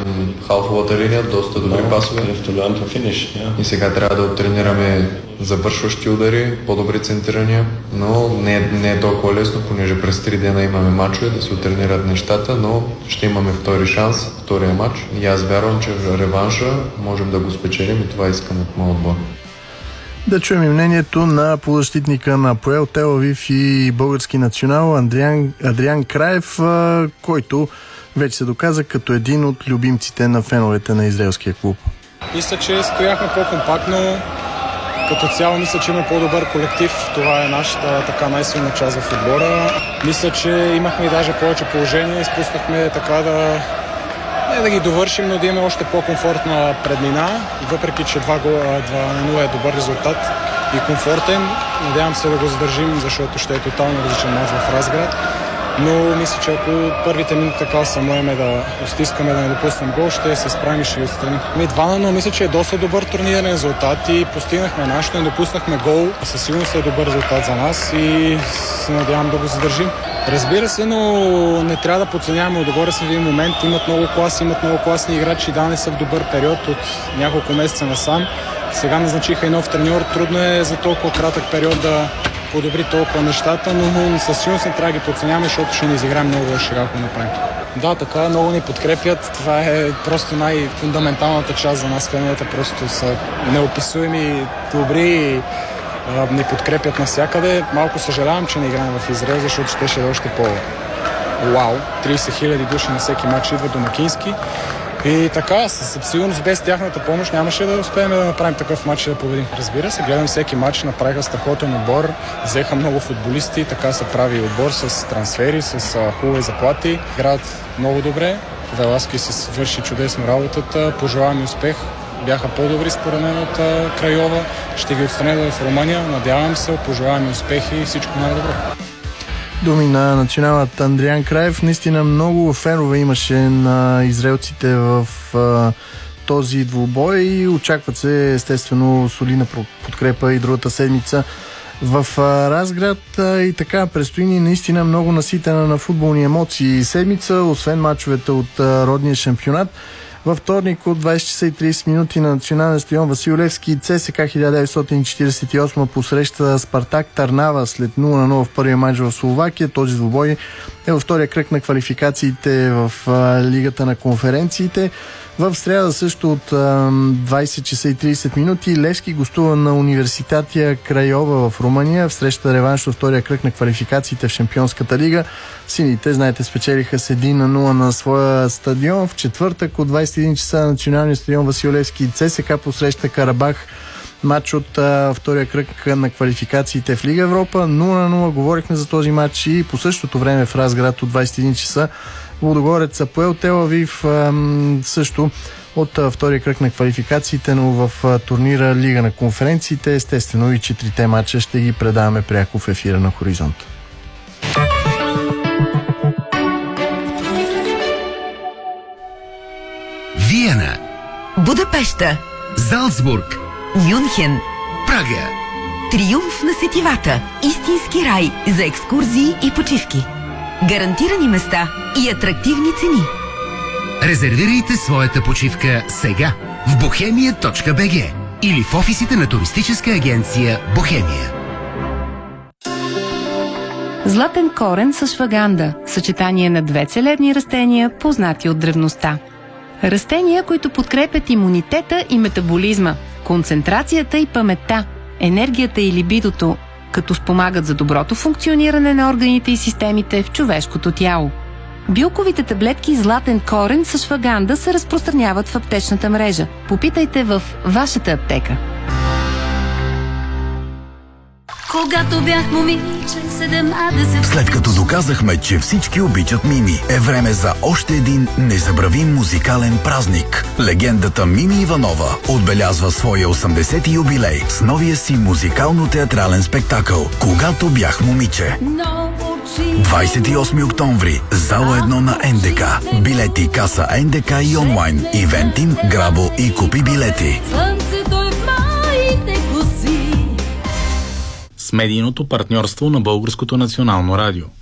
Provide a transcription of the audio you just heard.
към халфовата линия, доста добри пасове. И сега трябва да оттренираме завършващи удари, по-добри центрирания, но не е толкова лесно, понеже през 3 дена имаме мачове да се оттренират нещата, но ще имаме втори шанс, втория мач. И аз вярвам, че в реванша можем да го спечелим и това искам от моят отбор. Да чуем и мнението на полузащитника на АПОЕЛ Тел Авив и български национал Адриан Краев, който вече се доказа като един от любимците на феновете на израелския клуб. Мисля, че стояхме по-компактно. Като цяло мисля, че има по-добър колектив. Това е нашата така най-силна част в отбора. Мисля, че имахме и даже повече положение. Изпуснахме така не да ги довършим, но да имаме още по-комфортна преднина. Въпреки, че 2-0 е добър резултат и комфортен. Надявам се да го задържим, защото ще е тотално различен мач в Разград. Но мисля, че ако първите минути така самоеме да стискаме да не допуснем гол, ще се справим и ще ги отстраним. 2-0 мисля, че е доста добър турнирен резултат и постигнахме нашето, не допуснахме гол. Със сигурност е добър резултат за нас и се надявам да го задържим. Разбира се, но не трябва да подценяваме отгоре с един момент. Имат много класни играчи, да, не са в добър период от няколко месеца насам. Сега назначиха и нов треньор. Трудно е за толкова кратък период да подобри толкова нещата, но със сигурност не трябва да ги подценяваме, защото ще ни изиграем много лошо, ако направим. Да, така много ни подкрепят. Това е просто най-фундаменталната част за нас. Феновете просто са неописуеми, добри и ни подкрепят навсякъде. Малко съжалявам, че не играем в Израел, защото ще е още по-вау. 30 000 души на всеки матч идват домакински. И така, със сигурност без тяхната помощ нямаше да успеем да направим такъв матч и да победим. Разбира се, гледам всеки матч, направиха страхотен отбор, взеха много футболисти, така се прави отбор с трансфери, с хубави заплати. Играят много добре, Веласки се свърши чудесно работата, пожелавам успех. Бяха по-добри според мен от Крайова, ще ги отстранят в Румъния, надявам се, пожелавам успехи и всичко най-добро. Думи на националът Адриан Краев. Наистина много фенове имаше на израелците в този двубой и очакват се естествено солидна подкрепа и другата седмица в Разград. И така предстои ни наистина много наситена на футболни емоции седмица, освен мачовете от родния шампионат. Във вторник от 20 часа и 30 минути на национален стадион Васил Левски ЦСК 1948 посреща Спартак Търнава след 0-0 в първия матч в Словакия. Този двубой е във втория кръг на квалификациите в Лигата на конференциите. В сряда също от 20 часа и 30 минути Левски гостува на Университатия Крайова в Румъния в среща реванш във втория кръг на квалификациите в Шампионската лига. Сините, знаете, спечелиха с 1-0 на своя стадион. В четвъртък от 21 часа на националния стадион Васил Левски ЦСК посреща Карабах. Матч от втория кръг на квалификациите в Лига Европа. 0-0 говорихме за този матч и по същото време в Разград от 21 часа Лудогорец АПОЕЛ Тел Авив също от втория кръг на квалификациите, но в турнира Лига на конференциите. Естествено и 4-те матча ще ги предаваме пряко в ефира на Хоризонт. Виена, Будапеща, Залцбург, Мюнхен, Прага. Триумф на сетивата. Истински рай за екскурзии и почивки. Гарантирани места и атрактивни цени. Резервирайте своята почивка сега в bohemia.bg или в офисите на туристическа агенция Бохемия. Златен корен с шваганда. Съчетание на две целебни растения, познати от древността. Растения, които подкрепят имунитета и метаболизма, концентрацията и паметта, енергията и либидото, като спомагат за доброто функциониране на органите и системите в човешкото тяло. Билковите таблетки Златен корен с шваганда се разпространяват в аптечната мрежа. Попитайте в вашата аптека. Когато бях момиче, 17. След като доказахме, че всички обичат Мими, е време за още един незабравим музикален празник. Легендата Мими Иванова отбелязва своя 80-ти юбилей с новия си музикално-театрален спектакъл «Когато бях момиче». 28 октомври, зала 1 на НДК. Билети каса НДК и онлайн. Ивентим, Грабо и Купи билети. С медийното партньорство на Българското национално радио.